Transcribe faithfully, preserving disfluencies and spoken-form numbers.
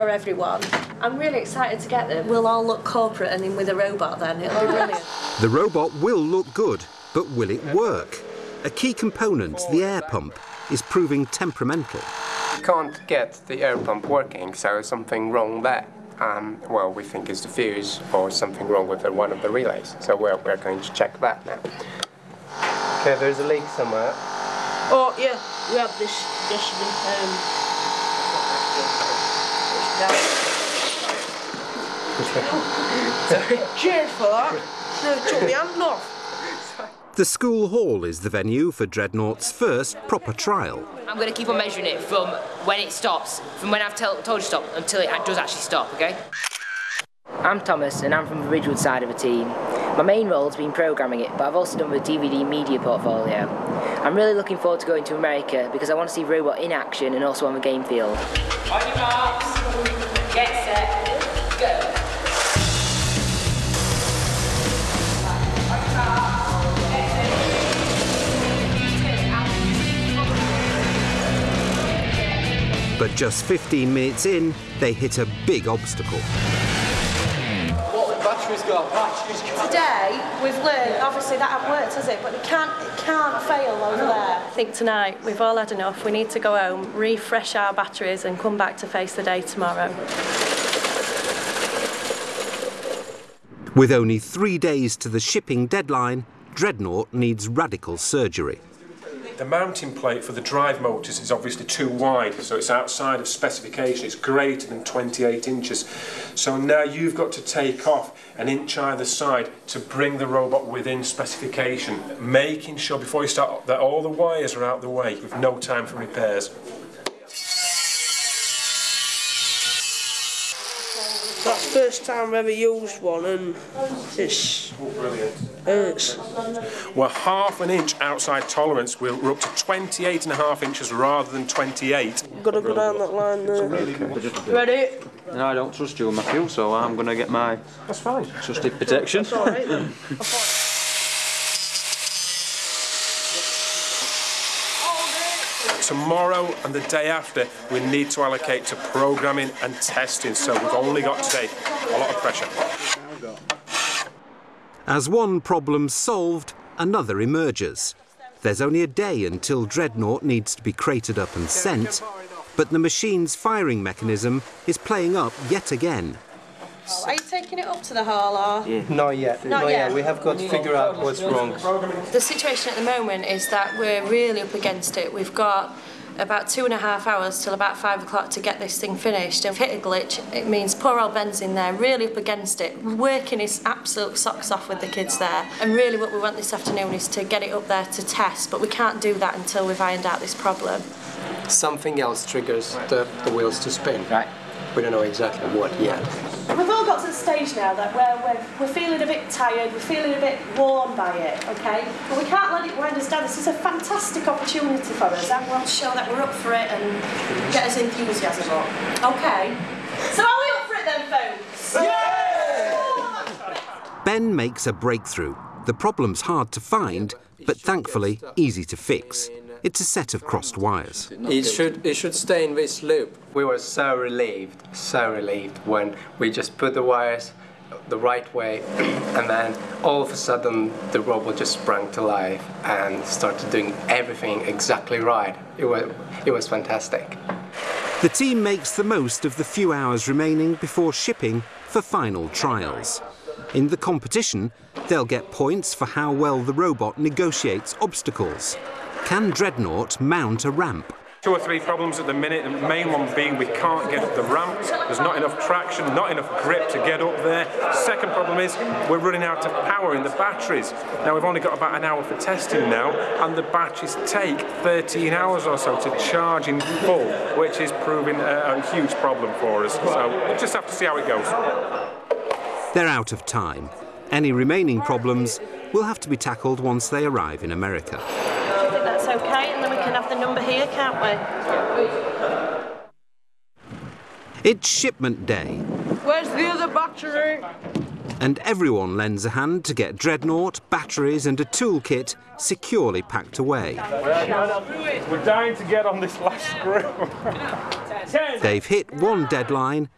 For everyone. I'm really excited to get them. We'll all look corporate and in with a robot then. It'll be brilliant. The robot will look good, but will it work? A key component, the air pump, is proving temperamental. You can't get the air pump working, so something wrong there. Um, well, we think it's the fuse or something wrong with the, one of the relays. So we're, we're going to check that now. Okay, there's a leak somewhere. Oh, yeah, we have this yesterday. Um, Sorry. Cheers for that. No, it took me hand off. The school hall is the venue for Dreadnought's first proper trial. I'm going to keep on measuring it from when it stops, from when I've told you to stop, until it does actually stop, OK? I'm Thomas, and I'm from the Ridgewood side of the team. My main role has been programming it, but I've also done the D V D media portfolio. I'm really looking forward to going to America because I want to see Robot in action and also on the game field. On your marks, get set, go. But just fifteen minutes in, they hit a big obstacle. What the batteries got? Batteries got. Today, we've learned, obviously that hasn't worked, has it? But it can't, it can't fail over there. I think tonight we've all had enough. We need to go home, refresh our batteries and come back to face the day tomorrow. With only three days to the shipping deadline, Dreadnought needs radical surgery. The mounting plate for the drive motors is obviously too wide, so it's outside of specification. It's greater than twenty-eight inches. So now you've got to take off an inch either side to bring the robot within specification, making sure before you start that all the wires are out the way with no time for repairs. That's the first time I've ever used one, and it's Brilliant. hurts. We're half an inch outside tolerance. We're, we're up to twenty-eight and a half inches rather than twenty-eight. Gotta go down that line there. Ready? No, I don't trust you, Matthew, so I'm going to get my That's fine. trusted protection. That's all right then. Tomorrow and the day after, we need to allocate to programming and testing, so we've only got today. A lot of pressure. As one problem's solved, another emerges. There's only a day until Dreadnought needs to be crated up and sent, but the machine's firing mechanism is playing up yet again. Are you taking it up to the hall or? Yeah. Not yet. Not, Not yet. yet. We have got to figure out what's wrong. The situation at the moment is that we're really up against it. We've got about two and a half hours till about five o'clock to get this thing finished. If hit a glitch, it means poor old Ben's in there, really up against it, working his absolute socks off with the kids there. And really what we want this afternoon is to get it up there to test, but we can't do that until we've ironed out this problem. Something else triggers the, the wheels to spin. Right. We don't know exactly what yet. We've all got to the stage now that where we're, we're feeling a bit tired, we're feeling a bit worn by it, OK? But we can't let it wind us down. This is a fantastic opportunity for us, and we'll show that we're up for it and get us enthusiasm up. OK? So are we up for it then, folks? Yeah! Ben makes a breakthrough. The problem's hard to find, but thankfully easy to fix. It's a set of crossed wires. It should, it should stay in this loop. We were so relieved, so relieved when we just put the wires the right way, and then all of a sudden the robot just sprang to life and started doing everything exactly right. It was, it was fantastic. The team makes the most of the few hours remaining before shipping for final trials. In the competition, they'll get points for how well the robot negotiates obstacles. Can Dreadnought mount a ramp? Two or three problems at the minute, the main one being we can't get up the ramp. There's not enough traction, not enough grip to get up there. Second problem is we're running out of power in the batteries. Now we've only got about an hour for testing now, and the batteries take thirteen hours or so to charge in full, which is proving a, a huge problem for us. So we'll just have to see how it goes. They're out of time. Any remaining problems will have to be tackled once they arrive in America. That's okay, and then we can have the number here, can't we? It's shipment day. Where's the other battery? And everyone lends a hand to get Dreadnought, batteries and a toolkit securely packed away. We're dying to get on this last screw. They've hit one deadline